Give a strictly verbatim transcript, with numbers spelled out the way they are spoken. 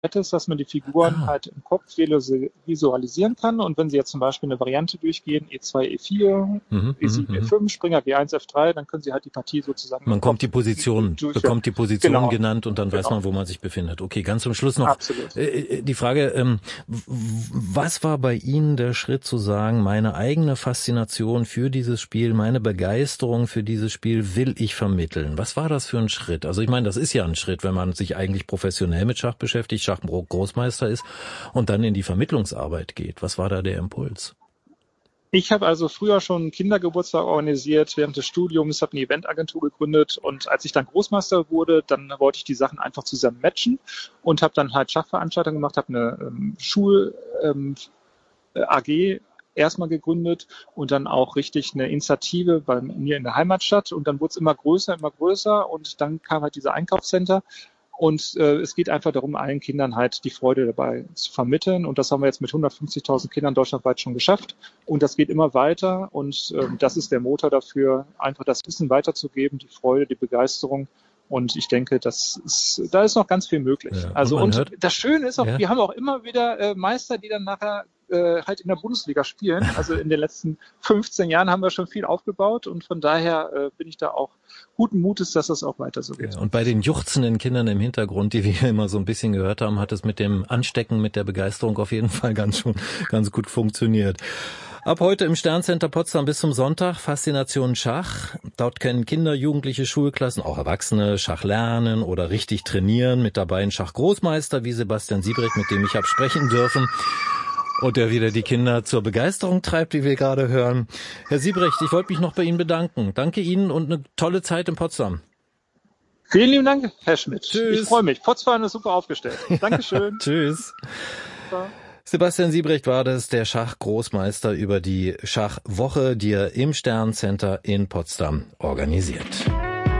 ist, dass man die Figuren ah. halt im Kopf visualisieren kann. Und wenn Sie jetzt zum Beispiel eine Variante durchgehen, E zwei, E vier, mhm, E sieben, E fünf, Springer G eins, F drei, dann können Sie halt die Partie sozusagen... Man kommt die Position, bekommt die Position genau. genannt und dann genau. weiß man, wo man sich befindet. Okay, ganz zum Schluss noch Absolut. Äh, die Frage, ähm, was war bei Ihnen der Schritt zu sagen, meine eigene Faszination für dieses Spiel, meine Begeisterung für dieses Spiel will ich vermitteln? Was war das für ein Schritt? Also ich meine, das ist ja ein Schritt, wenn man sich eigentlich professionell mit Schach beschäftigt, Schachgroßmeister ist und dann in die Vermittlungsarbeit geht. Was war da der Impuls? Ich habe also früher schon einen Kindergeburtstag organisiert während des Studiums, habe eine Eventagentur gegründet und als ich dann Großmeister wurde, dann wollte ich die Sachen einfach zusammen matchen und habe dann halt Schachveranstaltungen gemacht, habe eine ähm, Schul ähm, A G erstmal gegründet und dann auch richtig eine Initiative bei mir in der Heimatstadt und dann wurde es immer größer, immer größer und dann kam halt dieser Einkaufscenter. Und äh, es geht einfach darum, allen Kindern halt die Freude dabei zu vermitteln. Und das haben wir jetzt mit hundertfünfzigtausend Kindern deutschlandweit schon geschafft. Und das geht immer weiter. Und äh, das ist der Motor dafür, einfach das Wissen weiterzugeben, die Freude, die Begeisterung. Und ich denke, das ist, da ist noch ganz viel möglich. Ja, also und, und das Schöne ist auch, ja. wir haben auch immer wieder äh, Meister, die dann nachher äh, halt in der Bundesliga spielen. Also in den letzten fünfzehn Jahren haben wir schon viel aufgebaut und von daher äh, bin ich da auch guten Mutes, dass das auch weiter so geht. Ja, und bei den juchzenden Kindern im Hintergrund, die wir immer so ein bisschen gehört haben, hat es mit dem Anstecken, mit der Begeisterung auf jeden Fall ganz schon ganz gut funktioniert. Ab heute im Sterncenter Potsdam bis zum Sonntag Faszination Schach. Dort können Kinder, Jugendliche, Schulklassen, auch Erwachsene Schach lernen oder richtig trainieren. Mit dabei ein Schachgroßmeister wie Sebastian Siebrecht, mit dem ich habe sprechen dürfen. Und der wieder die Kinder zur Begeisterung treibt, wie wir gerade hören. Herr Siebrecht, ich wollte mich noch bei Ihnen bedanken. Danke Ihnen und eine tolle Zeit in Potsdam. Vielen lieben Dank, Herr Schmidt. Tschüss. Ich freue mich. Potsdam ist super aufgestellt. Dankeschön. Tschüss. Ja. Sebastian Siebrecht war das, der Schachgroßmeister über die Schachwoche, die er im Sterncenter in Potsdam organisiert.